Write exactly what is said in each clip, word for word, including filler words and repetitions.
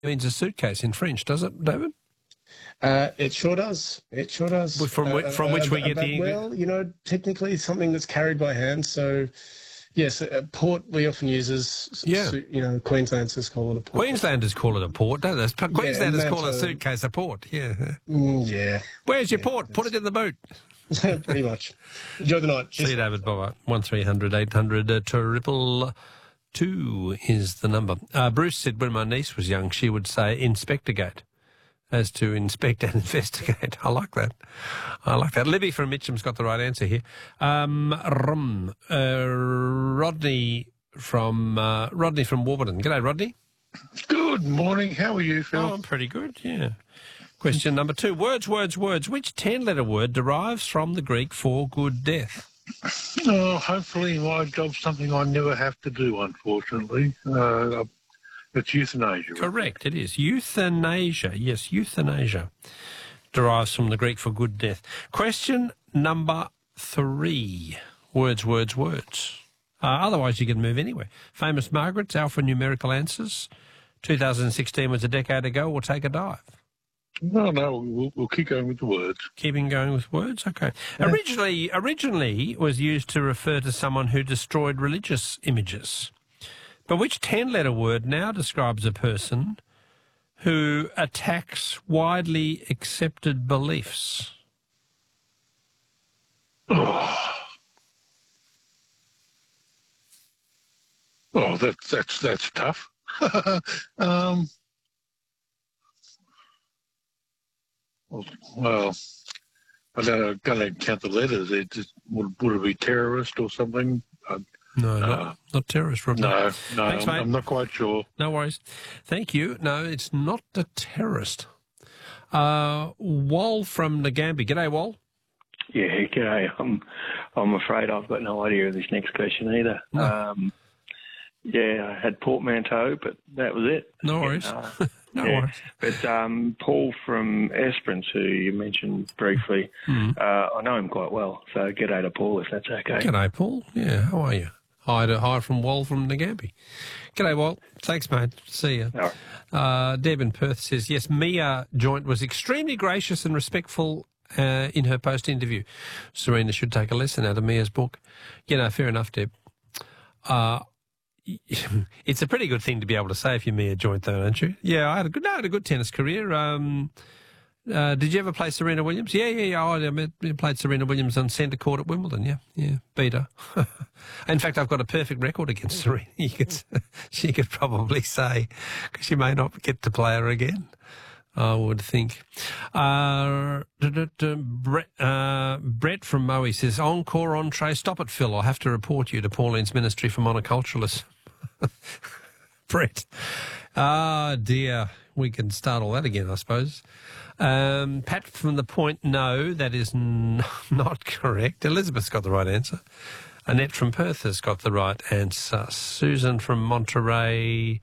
means a suitcase in French, does it, David? Uh, it sure does. It sure does. From, which, from uh, which uh, we get but, the English... Well, you know, technically something that's carried by hand. So, yes, a port we often use as, yeah. you know, Queenslanders call it a port. Queenslanders call it a port, don't they? Queenslanders yeah, call a suitcase a port, yeah. Mm, yeah. Where's your yeah, port? That's... Put it in the boot. Pretty much. Enjoy the night. See you, David. Bye-bye. one three hundred eight hundred uh, triple two is the number. Uh, Bruce said when my niece was young, she would say Inspectorgate, as to inspect and investigate. I like that. I like that. Libby from Mitcham's got the right answer here. Um, rum, uh, Rodney from uh, Rodney from Warburton. G'day, Rodney. Good morning. How are you, Phil? Oh, I'm pretty good, yeah. Question number two. Words, words, words. Which ten-letter word derives from the Greek for good death? Oh, hopefully my job's something I never have to do, unfortunately. Uh, it's euthanasia. Correct, it is. Euthanasia. Yes, euthanasia derives from the Greek for good death. Question number three. Words, words, words. Uh, otherwise, you can move anywhere. Famous Margaret's alphanumerical answers. two thousand sixteen was a decade ago. We'll take a dive. No, no, we'll, we'll keep going with the words. Keeping going with words? Okay. Yeah. Originally, originally was used to refer to someone who destroyed religious images. But which ten-letter word now describes a person who attacks widely accepted beliefs? Oh, oh that's, that's, that's tough. um... Well, I don't, don't count the letters. It just, would, would it be terrorist or something? Uh, no, uh, not, not terrorist, Rob. No, no, Thanks, I'm, I'm not quite sure. No worries. Thank you. No, it's not a terrorist. Uh, Wal from Nagambie. G'day, Wal. Yeah, g'day. I'm, I'm afraid I've got no idea of this next question either. No. Um, yeah, I had portmanteau, but that was it. No worries. Uh, no yeah. worries. But um, Paul from Esperance, who you mentioned briefly, mm. uh, I know him quite well. So g'day to Paul, if that's okay. G'day, Paul. Yeah, how are you? Hi to hi from Wal from Nagambie. G'day, Wal. Thanks, mate. See you. All right. Uh, Deb in Perth says, yes, Mia Joint was extremely gracious and respectful uh, in her post-interview. Serena should take a lesson out of Mia's book. You know, fair enough, Deb. Uh, it's a pretty good thing to be able to say if you're Mia Joint, though, don't you? Yeah, I had a good, no, I had a good tennis career. Um, uh, did you ever play Serena Williams? Yeah, yeah, yeah. Oh, I met, played Serena Williams on centre court at Wimbledon. Yeah, yeah, beat her. In fact, I've got a perfect record against Serena. You could, she could probably say, because she may not get to play her again, I would think. Uh, Brett, uh, Brett from Moe says, encore entree. Stop it, Phil. I'll have to report you to Pauline's Ministry for Monoculturalists. Brett. Ah, dear. We can start all that again, I suppose. Um, Pat from The Point, no, that is n- not correct. Elizabeth's got the right answer. Annette from Perth has got the right answer. Susan from Monterey...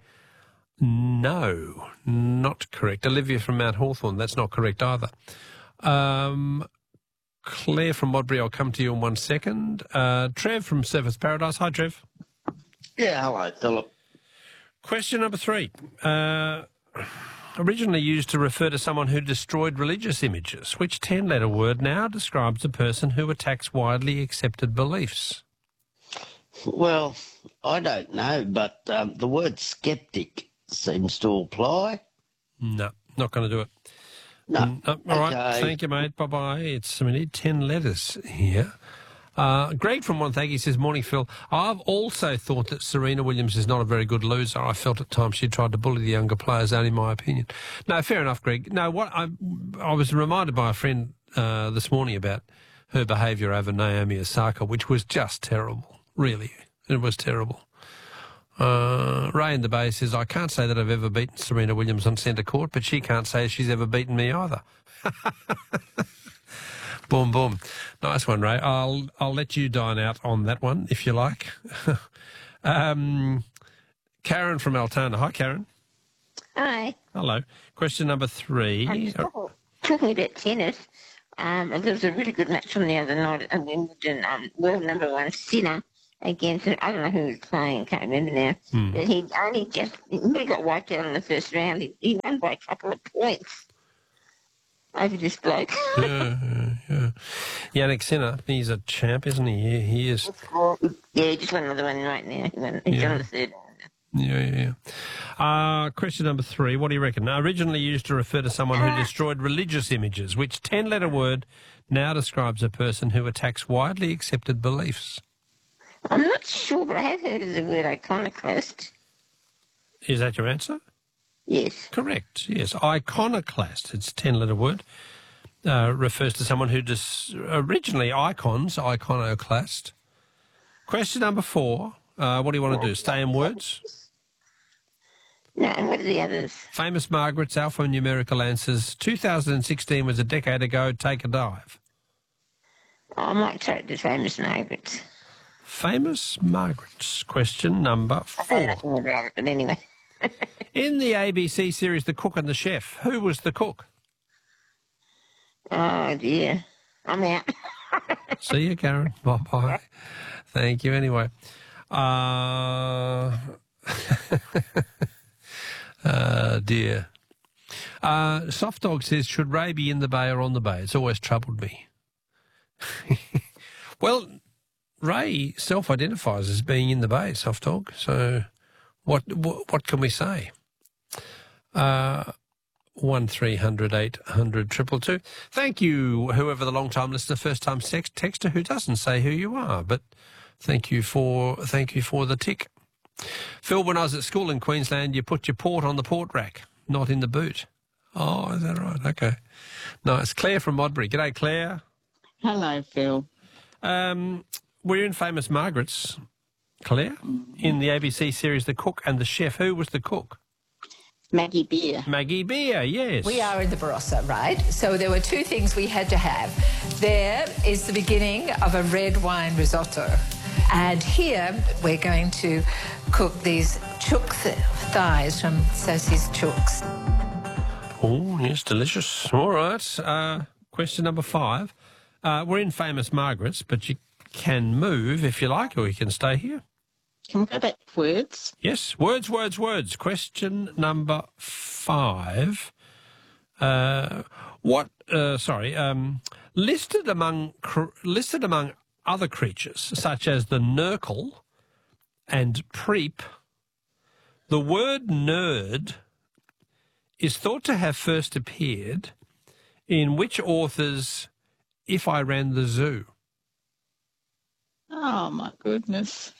No, not correct. Olivia from Mount Hawthorn, that's not correct either. Um, Claire from Modbury, I'll come to you in one second. Uh, Trev from Surfers Paradise. Hi, Trev. Yeah, hello, Philip. Question number three. Uh, originally used to refer to someone who destroyed religious images. Which ten-letter word now describes a person who attacks widely accepted beliefs? Well, I don't know, but um, the word sceptic seems to apply. No, not going to do it. No. Mm, oh, all okay. right, thank you, mate. Bye-bye. It's, we need ten letters here. Uh, Greg from Wonthaggi says, morning, Phil. I've also thought that Serena Williams is not a very good loser. I felt at times she tried to bully the younger players, only my opinion. No, fair enough, Greg. No, what I, I was reminded by a friend uh, this morning about her behaviour over Naomi Osaka, which was just terrible, really. It was terrible. Uh, Ray in the Bay says, I can't say that I've ever beaten Serena Williams on centre court, but she can't say she's ever beaten me either. Boom, boom. Nice one, Ray. I'll I'll let you dine out on that one, if you like. um, Karen from Altona. Hi, Karen. Hi. Hello. Question number three. I'm just talking, talking about tennis. Um, there was a really good match on the other night at Wimbledon. Um, world number one, Sinner against, I don't know who he was playing, can't remember now. Hmm. But he only just, he got wiped out in the first round. He, he won by a couple of points over this bloke. yeah, yeah, yeah. Yannick Sinner, he's a champ, isn't he? He, he is. Yeah, he just won another one right now. He won, he's Yeah. on the third round. Yeah, yeah, yeah. Uh, question number three. What do you reckon? Originally used to refer to someone who destroyed religious images. Which ten-letter word now describes a person who attacks widely accepted beliefs? I'm not sure, but I have heard of the word iconoclast. Is that your answer? Yes. Correct, yes. Iconoclast, it's a ten-letter word, uh, refers to someone who dis- originally icons, iconoclast. Question number four. Uh, what do you want to do? Stay in words? No, and what are the others? Famous Margaret's alphanumerical answers. two thousand sixteen was a decade ago. Take a dive. Oh, I might try the famous Margaret's. Famous Margaret's. Question number I don't four. know nothing about it, but anyway. In the A B C series The Cook and the Chef, who was the cook? Oh, dear. I'm out. See you, Karen. Bye-bye. Thank you anyway. Uh, uh, dear. Uh, Soft Dog says, should Ray be in the bay or on the bay? It's always troubled me. Well, Ray self-identifies as being in the bay, Soft Dog. So what what, what can we say? Uh, one three hundred eight hundred triple two. Thank you, whoever the long-time listener, first-time sex texter who doesn't say who you are, but thank you for thank you for the tick. Phil, when I was at school in Queensland, you put your port on the port rack, not in the boot. Oh, is that right? Okay. Nice. Claire from Modbury. G'day, Claire. Hello, Phil. Um, we're in Famous Margaret's, Claire, in the A B C series The Cook and the Chef. Who was the cook? Maggie Beer. Maggie Beer, yes. We are in the Barossa, right? So there were two things we had to have. There is the beginning of a red wine risotto. And here we're going to cook these chook th- thighs from Sosie's Chooks. Oh, yes, delicious. All right. Uh, question number five. Uh, we're in Famous Margaret's, but you can move if you like, or you can stay here. Can we go back to words? Yes, words, words, words. Question number five. Uh, what? Uh, sorry. Um, listed among cr- listed among other creatures, such as the nurgle and preep, the word nerd is thought to have first appeared in which author's If I Ran the Zoo? Oh, my goodness.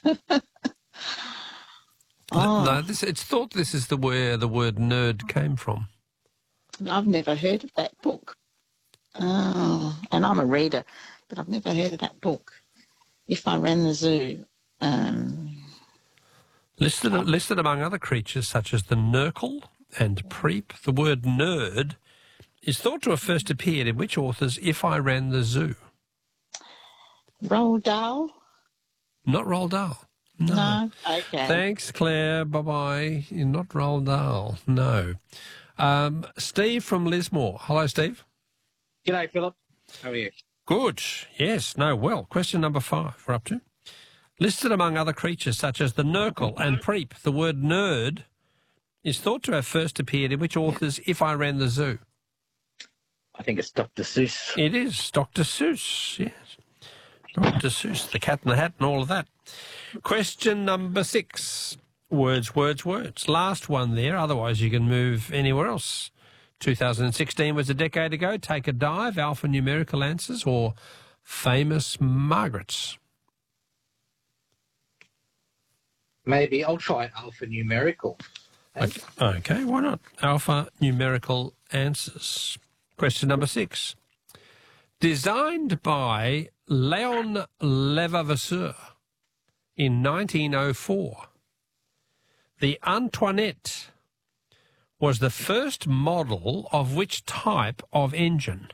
Oh. No, this, it's thought this is the where the word nerd came from. I've never heard of that book. Oh, and I'm a reader, but I've never heard of that book. If I Ran the Zoo. Um, listed, oh. listed among other creatures such as the nurgle and preep, the word nerd is thought to have first appeared in which author's If I Ran the Zoo? Roald Dahl? Not Roald Dahl. No. No? Okay. Thanks, Claire. Bye-bye. You're not Roald Dahl. No. Um, Steve from Lismore. Hello, Steve. G'day, Philip. How are you? Good. Yes. No, well. Question number five we're up to. Listed among other creatures such as the nurgle and preep, the word nerd is thought to have first appeared in which author's If I Ran the Zoo? I think it's Doctor Seuss. It is Doctor Seuss, yes. Doctor Seuss, the Cat in the Hat and all of that. Question number six. Words, words, words. Last one there, otherwise you can move anywhere else. two thousand sixteen was a decade ago. Take a dive, alphanumerical answers or Famous Margaret's? Maybe I'll try alphanumerical. Okay, okay, why not? Alphanumerical answers. Question number six. Designed by Léon Levavasseur in nineteen oh four, the Antoinette was the first model of which type of engine?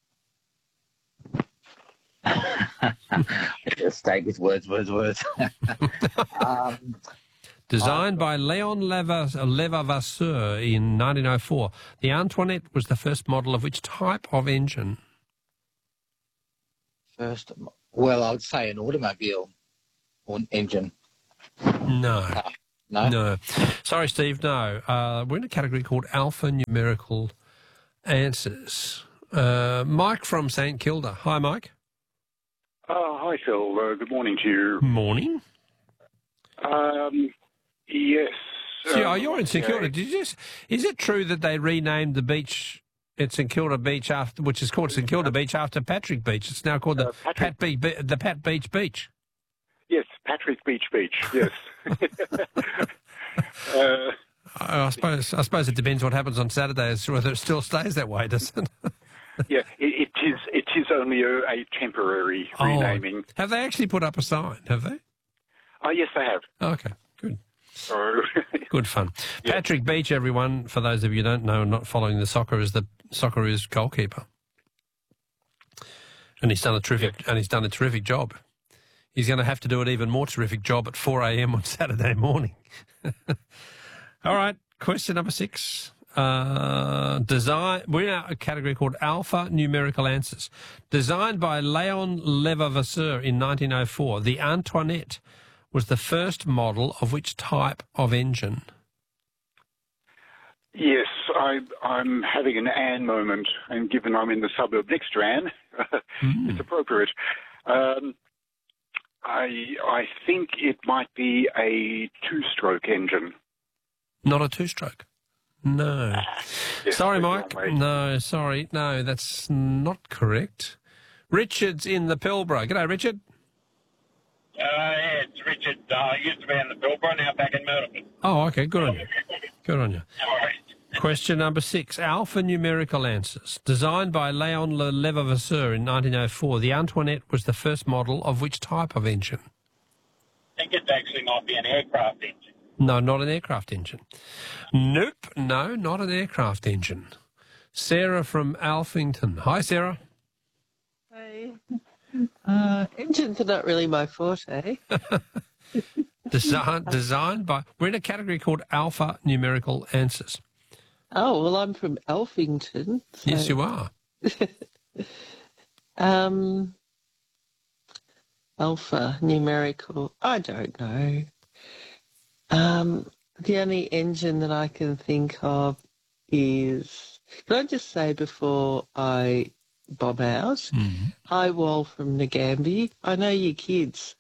Just stay with words, words, words. um, Designed by Léon Levavasseur in nineteen oh four, the Antoinette was the first model of which type of engine? First, well, I would say an automobile. or engine? No. No? No. Sorry, Steve, no. Uh, we're in a category called alphanumerical answers. Uh, Mike from St Kilda. Hi, Mike. Oh, hi, Phil. Uh, good morning to you. Morning. Um, yes. So, um, oh, you're in St Kilda. Did you just, is it true that they renamed the beach at St Kilda Beach, after, which is called St Kilda Beach, after Patrick Beach? It's now called the Uh, Patrick- Pat Beach, the Pat Beach Beach. Yes, Patrick Beach Beach, yes. uh, I suppose I suppose it depends what happens on Saturday as to whether it still stays that way, doesn't it? yeah, it, it is It is only a, a temporary renaming. Oh, have they actually put up a sign, have they? Oh, yes, they have. Okay, good. So, Good fun. Yeah. Patrick Beach, everyone, for those of you who don't know and not following the soccer, is the Socceroos goalkeeper. And he's done a terrific and he's done a terrific job. He's going to have to do an even more terrific job at four a.m. on Saturday morning. All right, question number six. Uh, design. We're in a category called alpha numerical answers. Designed by Léon Levavasseur in nineteen oh four, the Antoinette was the first model of which type of engine? yes, I, I'm having an Anne moment, and given I'm in the suburb next to Anne, Mm. it's appropriate. Um, I, I think it might be a two-stroke engine. Not a two-stroke. No. Yes, Sorry, that's Mike. one way. No, sorry. No, that's not correct. Richard's in the Pilbara. G'day, Richard. Uh, yeah, it's Richard. Uh, I used to be in the Pilbara, now back in Murdoch. Oh, okay. Good on you. Good on you. All right. Question number six. Alphanumerical answers. Designed by Léon Le Levavasseur in nineteen oh four, the Antoinette was the first model of which type of engine? I think it actually might be an aircraft engine. No, not an aircraft engine. Nope. No, not an aircraft engine. Sarah from Alphington. Hi, Sarah. Hey. Uh, engines are not really my forte. Design, designed by... We're in a category called alpha numerical answers. Oh, well, I'm from Alphington. So, Yes, you are. um, alpha numerical. I don't know. Um, the only engine that I can think of is. Can I just say before I bob out? Mm-hmm. Hi, Wall from Nagambie. I know your kids.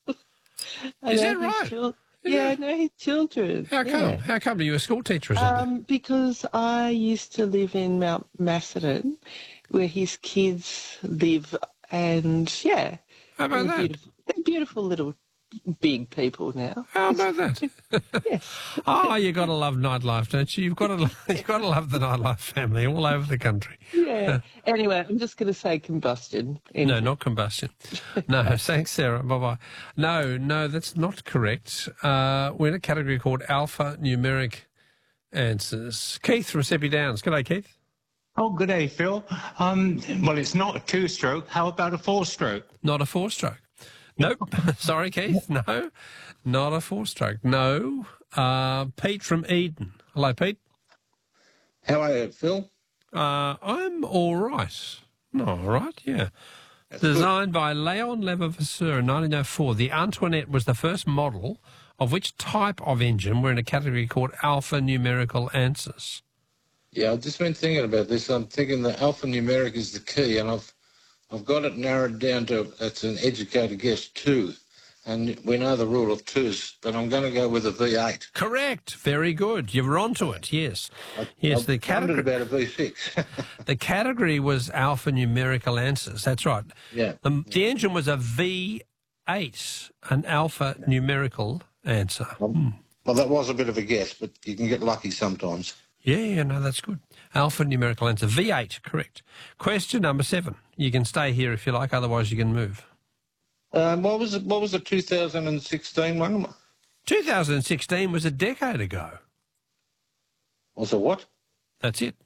I Is know that his right? chil- yeah, I know his children. How come? Yeah. How come? Are you a school teacher or something? Um, because I used to live in Mount Macedon, where his kids live, and yeah, How about they're that? beautiful, they're beautiful little big people now. How about that? Yes. Oh, you got to love nightlife, don't you? You've got to, you've got to love the nightlife family all over the country. Yeah. Anyway, I'm just going to say combustion. No, not combustion. No, thanks, Sarah. Bye-bye. No, no, that's not correct. Uh, we're in a category called alpha numeric answers. Keith from Seppi Downs. G'day, Keith. Oh, good day, Phil. Um, well, it's not a two-stroke. How about a four-stroke? Not a four-stroke. Nope. Sorry, Keith. No, not a four-stroke. No. Uh, Pete from Eden. Hello, Pete. How are you, Phil? Uh, I'm all right. No, all right, yeah. That's Designed by Léon Levavasseur in nineteen oh four, the Antoinette was the first model of which type of engine. We're in a category called alphanumerical answers. Yeah, I've just been thinking about this. I'm thinking that alphanumeric is the key, and I've I've got it narrowed down to, it's an educated guess, two. And we know the rule of twos, but I'm going to go with a V eight. Correct. Very good. You're onto it, yes. I, Yes, I've the wondered category, about a V six. the category was alphanumerical answers. That's right. Yeah. The, the engine was a V eight, an alphanumerical answer. Hmm. Well, that was a bit of a guess, but you can get lucky sometimes. Yeah, yeah, no, that's good. Alphanumerical answer. V eight, correct. Question number seven. You can stay here if you like, otherwise you can move. Um, what was it, what was the two thousand sixteen one? two thousand sixteen was a decade ago. Was it what? That's it.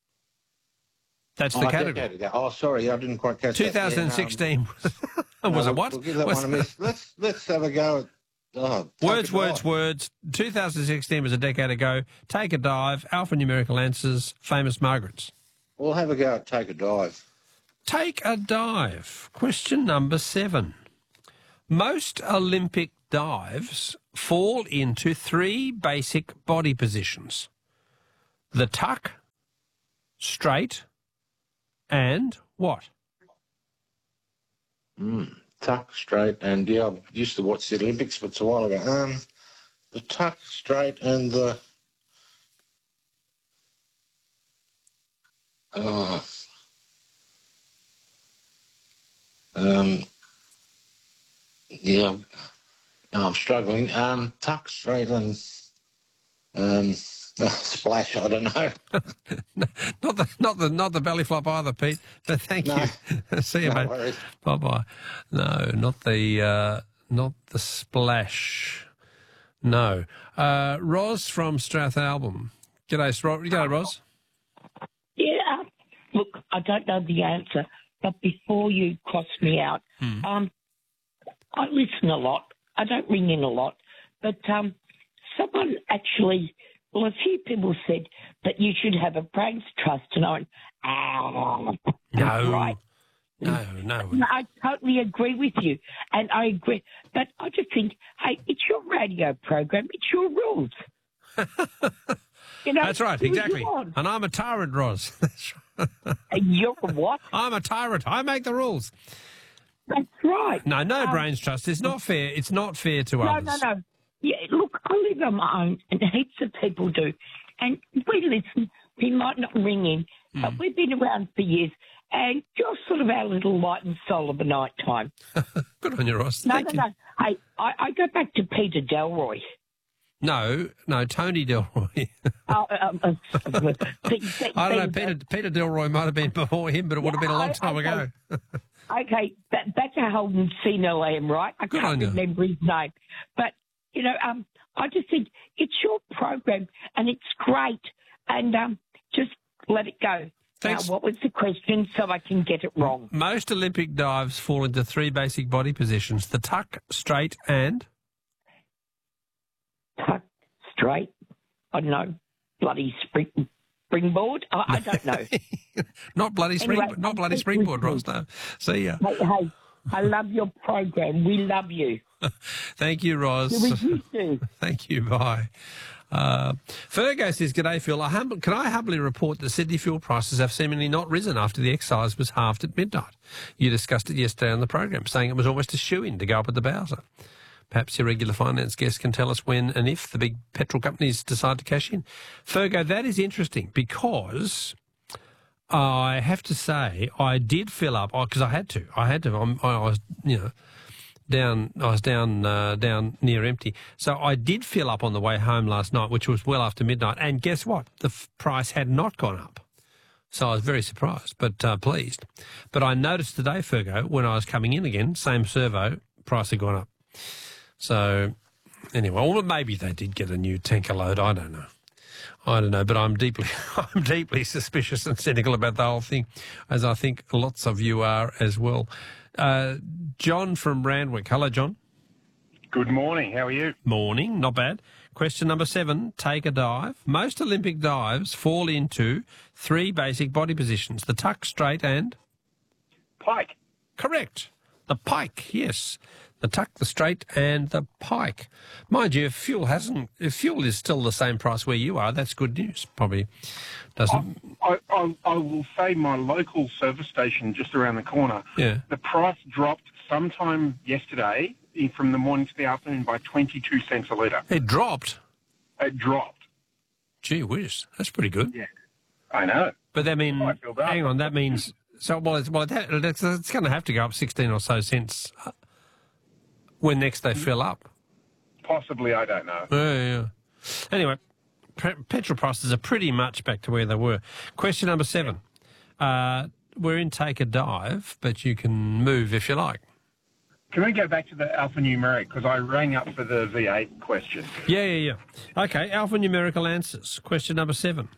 That's oh, the a category. decade ago. Oh, sorry, I didn't quite catch that. twenty sixteen Yeah, no, was no, it what? We'll give that Was- one a miss. Let's, let's have a go at... Oh, take Words, it words, off. words. two thousand sixteen was a decade ago. Take a dive. Alphanumerical answers. Famous Margarets. We'll have a go at take a dive. Take a dive. Question number seven. Most Olympic dives fall into three basic body positions. The tuck, straight, and what? Mm, tuck, straight, and yeah, I used to watch the Olympics, but it's a while ago. Um, the tuck, straight, and the... Oh... Um, yeah, no, I'm struggling. Um, tuck, straight, and um, uh, splash. I don't know. not the not the not the belly flop either, Pete. But thank No. you. See you, No mate. worries. Bye bye. No, not the uh, not the splash. No, uh, Ros from Strathalbyn. G'day, Ro- G'day, Ros. Yeah, look, I don't know the answer, but before you cross me out, Hmm. um, I listen a lot. I don't ring in a lot, but um, someone actually, well, a few people said that you should have a brains trust, and I went, ah, No, right. no, no. And I totally agree with you, and I agree. But I just think, hey, it's your radio program. It's your rules. You know, That's right, do what you exactly. want. And I'm a tyrant, Ros. That's right. You're a what? I'm a tyrant. I make the rules. That's right. No, no Um, brains trust. It's not fair. It's not fair to No, others. no, no. Yeah, look, I live on my own, and heaps of people do. And we listen. We might not ring in, but Hmm. we've been around for years, and you're sort of our little light and soul of the night time. Good on you, Ross. No, Thank no, you. no. Hey, I, I go back to Peter Delroy. No, no, Tony Delroy. Oh, um, uh, Pete- Pete- I don't know. Peter- Peter, Peter Delroy might have been before him, but it would have been a long I- time okay. ago. Okay, that, that's a Holden Senile am, right? I Good can't on you. remember his name. But, you know, um, I just think it's your program and it's great. And um, just let it go. Thanks. Now, what was the question so I can get it wrong? Most Olympic dives fall into three basic body positions: the tuck, straight, and Tuck, straight, I don't know, bloody spring, springboard? I, I don't know. not bloody spring, Anyway, not bloody I'm springboard, listening. Ross. No. See ya. Hey, hey, I love your program. We love you. Thank you, Ross. You too. Thank you. Bye. Uh, Fergo says, "G'day, Phil. I hum- can I humbly report that Sydney fuel prices have seemingly not risen after the excise was halved at midnight? You discussed it yesterday on the program, saying it was almost a shoo-in to go up at the Bowser. Perhaps your regular finance guest can tell us when and if the big petrol companies decide to cash in." Fergo, that is interesting because I have to say I did fill up because I had to. I had to. I'm, I was, you know, down. I was down uh, down near empty, so I did fill up on the way home last night, which was well after midnight. And guess what? The f- price had not gone up. So I was very surprised, but uh, pleased. But I noticed today, Fergo, when I was coming in again, same servo, price had gone up. So, anyway, well, maybe they did get a new tanker load. I don't know. I don't know, but I'm deeply, I'm deeply suspicious and cynical about the whole thing, as I think lots of you are as well. Uh, John from Randwick. Hello, John. Good morning. How are you? Morning. Not bad. Question number seven, take a dive. Most Olympic dives fall into three basic body positions: the tuck, straight, and... Pike. Correct. The pike, yes. The tuck, the straight, and the pike. Mind you, if fuel hasn't, if fuel is still the same price where you are, that's good news. Probably doesn't. I, I, I will say my local service station just around the corner, Yeah. the price dropped sometime yesterday in- from the morning to the afternoon by twenty-two cents a litre. It dropped. It dropped. Gee whiz, that's pretty good. Yeah, I know. But that mean, I feel bad. hang on, that means so. Well, it's, well, that, it's, it's going to have to go up sixteen or so cents uh, when next they fill up. Possibly, I don't know. Yeah, yeah, yeah. Anyway, pe- petrol prices are pretty much back to where they were. Question number seven. Uh, we're in take a dive, but you can move if you like. Can we go back to the alphanumeric? Because I rang up for the V eight question. Yeah, yeah, yeah. Okay, alphanumerical answers. Question number seven.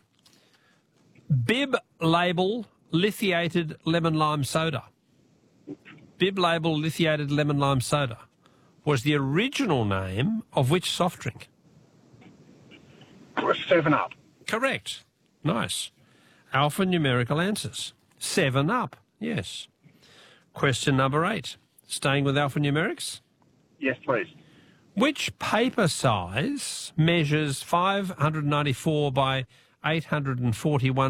Bib label lithiated lemon lime soda. Bib label lithiated lemon lime soda was the original name of which soft drink? Seven Up. Correct. Nice. Alphanumerical answers. Seven Up. Yes. Question number eight. Staying with alphanumerics. Yes, please. Which paper size measures five hundred ninety-four by eight hundred forty-one